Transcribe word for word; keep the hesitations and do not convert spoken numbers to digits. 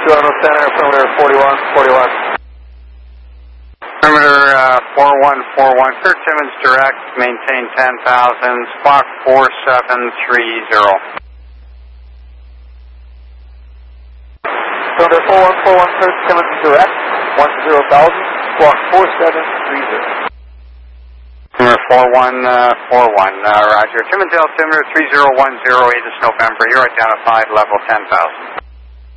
Toronto Center, perimeter forty-one, forty-one. Perimeter uh, four one four one, clear Timmins direct, maintain ten thousand, squawk four seven three zero. Perimeter four one four one, clear Timmins direct, one zero thousand, squawk four seven three zero. Perimeter four one four one, uh, roger. Timmins altimeter three zero one zero, Aegis November, you're identified, level ten thousand.